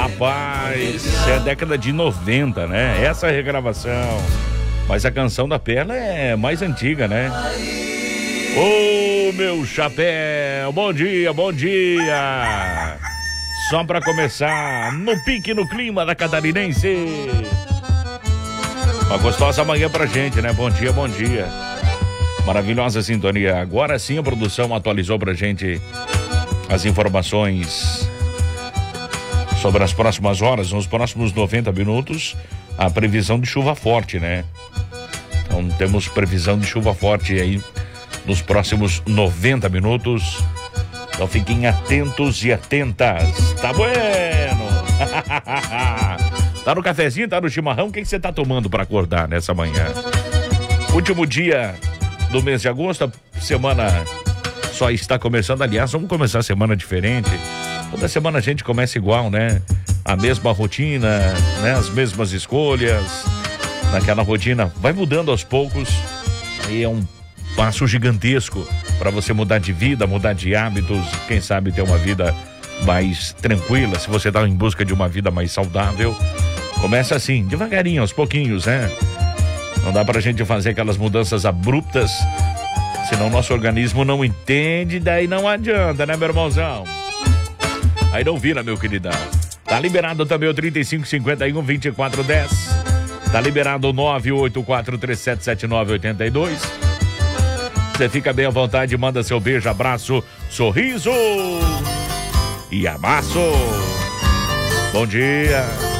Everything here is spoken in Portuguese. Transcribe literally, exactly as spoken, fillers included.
Rapaz, é década de noventa, né? Essa é a regravação. Mas a canção da Perla é mais antiga, né? Ô, meu chapéu, bom dia, bom dia. Só pra começar, no pique, no clima da catarinense. Uma gostosa manhã pra gente, né? Bom dia, bom dia. Maravilhosa sintonia. Agora sim a produção atualizou pra gente as informações sobre as próximas horas, nos próximos noventa minutos, a previsão de chuva forte, né? Então temos previsão de chuva forte aí nos próximos noventa minutos. Então fiquem atentos e atentas. Tá bueno! Tá no cafezinho, tá no chimarrão? O que você tá tomando para acordar nessa manhã? Último dia do mês de agosto, a semana só está começando. Aliás, vamos começar a semana diferente. Toda semana a gente começa igual, né? A mesma rotina, né? As mesmas escolhas. Naquela rotina, vai mudando aos poucos. E é um passo gigantesco para você mudar de vida, mudar de hábitos. Quem sabe ter uma vida mais tranquila. Se você está em busca de uma vida mais saudável, começa assim, devagarinho, aos pouquinhos, né? Não dá pra gente fazer aquelas mudanças abruptas, senão nosso organismo não entende, daí não adianta, né, meu irmãozão? Aí não vira, meu queridão. Tá liberado também o trinta e cinco, cinquenta e um, vinte e quatro, dez. Tá liberado o nove oito quatro três sete sete nove oito dois. Você fica bem à vontade, manda seu beijo, abraço, sorriso e amasso. Bom dia.